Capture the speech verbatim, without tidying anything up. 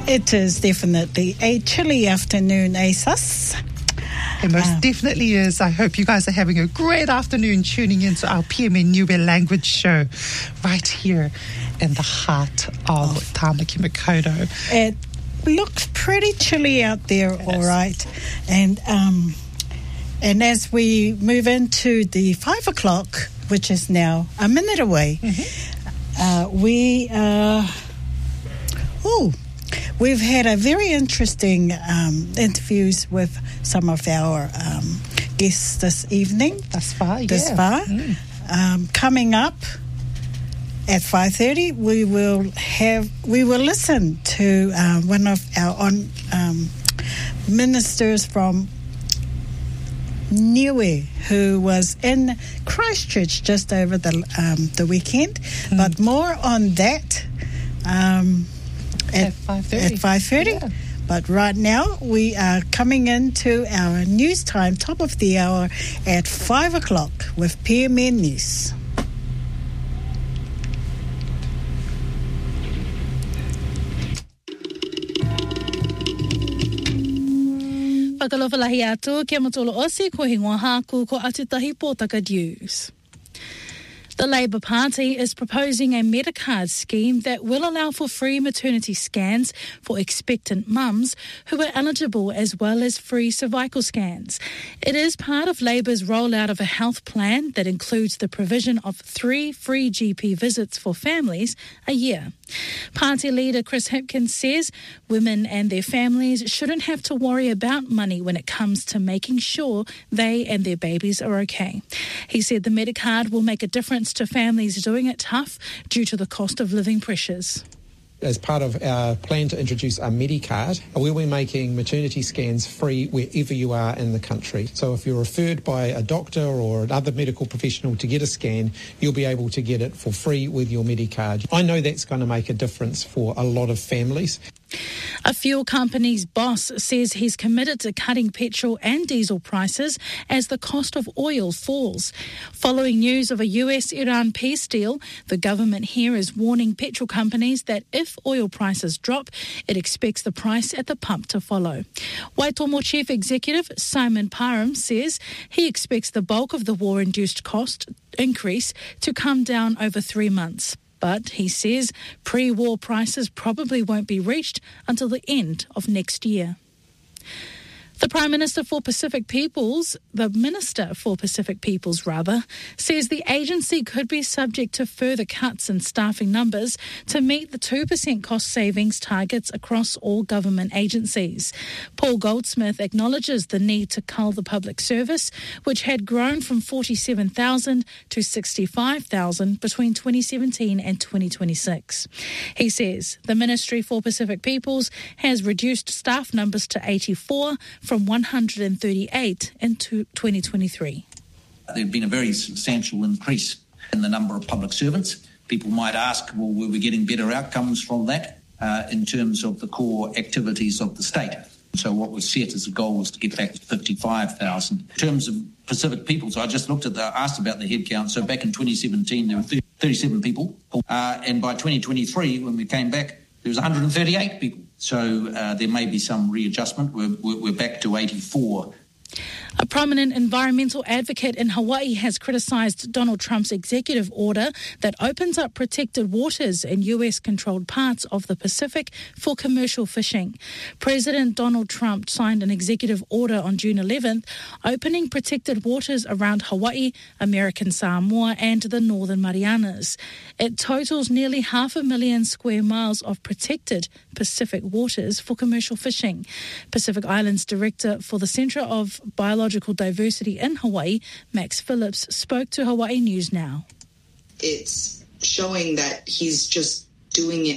It is definitely a chilly afternoon, eh, Sus? It most Uh, definitely is. I hope you guys are having a great afternoon tuning into our P M N Niue language show right here in the heart of oh. Tamaki Makaurau. It looks pretty chilly out there, it all is. right. And um, and as we move into the five o'clock, which is now a minute away, mm-hmm. uh, we uh, oh. We've had a very interesting um, interviews with some of our um, guests this evening. Thus far, Thus yeah. far. Mm. Um, coming up at five thirty, we will have we will listen to uh, one of our on, um, ministers from Niue, who was in Christchurch just over the um, the weekend. Mm. But more on that. Um, At, at five thirty. At five thirty. Yeah. But right now, we are coming into our news time, top of the hour, at five o'clock with P M N News. Whakalawhalahi atu, kia matolo osi, ko hingoa haku, ko atutahi pōtaka news. The Labour Party is proposing a Medicard scheme that will allow for free maternity scans for expectant mums who are eligible, as well as free cervical scans. It is part of Labour's rollout of a health plan that includes the provision of three free G P visits for families a year. Party leader Chris Hipkins says women and their families shouldn't have to worry about money when it comes to making sure they and their babies are okay. He said the Medicard will make a difference to families doing it tough due to the cost of living pressures. As part of our plan to introduce a Medicard, where we're making maternity scans free wherever you are in the country. So if you're referred by a doctor or another medical professional to get a scan, you'll be able to get it for free with your Medicard. I know that's going to make a difference for a lot of families. A fuel company's boss says he's committed to cutting petrol and diesel prices as the cost of oil falls. Following news of a U S Iran peace deal, the government here is warning petrol companies that if oil prices drop, it expects the price at the pump to follow. Waitomo Chief Executive Simon Parham says he expects the bulk of the war-induced cost increase to come down over three months. But he says pre-war prices probably won't be reached until the end of next year. The Prime Minister for Pacific Peoples, the Minister for Pacific Peoples rather, says the agency could be subject to further cuts in staffing numbers to meet the two percent cost savings targets across all government agencies. Paul Goldsmith acknowledges the need to cull the public service, which had grown from forty-seven thousand to sixty-five thousand between twenty seventeen and twenty twenty-six. He says the Ministry for Pacific Peoples has reduced staff numbers to eighty-four from one hundred thirty-eight in twenty twenty-three. There's been a very substantial increase in the number of public servants. People might ask, well, were we getting better outcomes from that uh, in terms of the core activities of the state? So what was set as a goal was to get back to fifty-five thousand. In terms of Pacific Peoples, I just looked at the, asked about the headcount. So back in twenty seventeen, there were thirty-seven people. Uh, and by twenty twenty-three, when we came back, there was one hundred thirty-eight people. So uh, there may be some readjustment. We're, we're back to eighty-four. A prominent environmental advocate in Hawaii has criticised Donald Trump's executive order that opens up protected waters in U S-controlled parts of the Pacific for commercial fishing. President Donald Trump signed an executive order on June eleventh opening protected waters around Hawaii, American Samoa and the Northern Marianas. It totals nearly half a million square miles of protected Pacific waters for commercial fishing. Pacific Islands Director for the Centre of Biological Diversity in Hawaii, Max Phillips, spoke to Hawaii News Now. It's showing that he's just doing it